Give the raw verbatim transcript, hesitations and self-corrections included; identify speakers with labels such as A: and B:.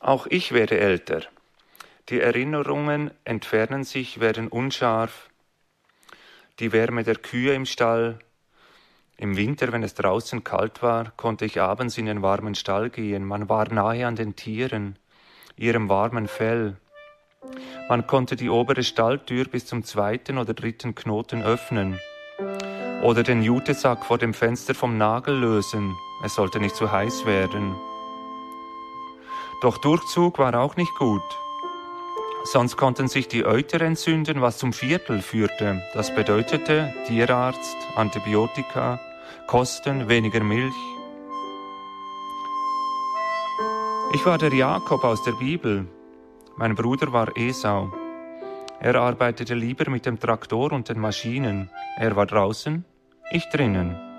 A: Auch ich werde älter. Die Erinnerungen entfernen sich, werden unscharf. Die Wärme der Kühe im Stall. Im Winter, wenn es draußen kalt war, konnte ich abends in den warmen Stall gehen. Man war nahe an den Tieren, ihrem warmen Fell. Man konnte die obere Stalltür bis zum zweiten oder dritten Knoten öffnen. Oder den Jutesack vor dem Fenster vom Nagel lösen. Es sollte nicht zu heiß werden. Doch Durchzug war auch nicht gut. Sonst konnten sich die Euter entzünden, was zum Viertel führte. Das bedeutete Tierarzt, Antibiotika, Kosten, weniger Milch. Ich war der Jakob aus der Bibel. Mein Bruder war Esau. Er arbeitete lieber mit dem Traktor und den Maschinen. Er war draußen, ich drinnen.